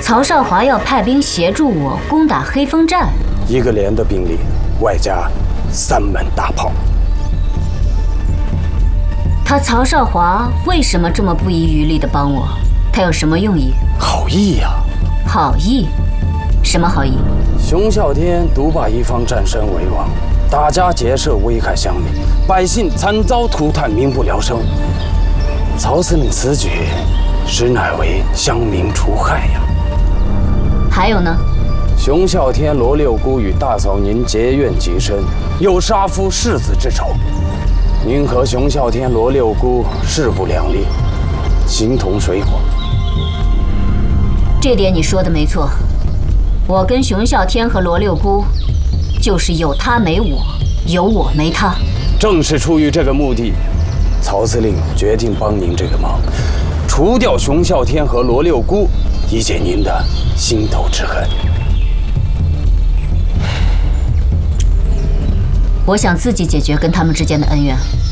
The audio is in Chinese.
曹少华要派兵协助我攻打黑风寨，1 个连的兵力，外加3门大炮。 他曹少华为什么这么不遗余力地帮我？他有什么用意？ 好意呀！ 好意？什么好意？ 熊啸天独霸一方，占山为王，打家劫舍，危害乡民，百姓惨遭涂炭，民不聊生。曹司令此举，实乃为乡民除害呀。 还有呢？ 熊啸天、罗六姑与大嫂您结怨极深，有杀夫弑子之仇。您和熊啸天、罗六姑势不两立，形同水火。 这点你说的没错，我跟熊啸天和罗六姑，就是有他没我，有我没他。 正是出于这个目的，曹司令决定帮您这个忙，除掉熊啸天和罗六姑，以解您的心头之恨。 我想自己解决跟他们之间的恩怨。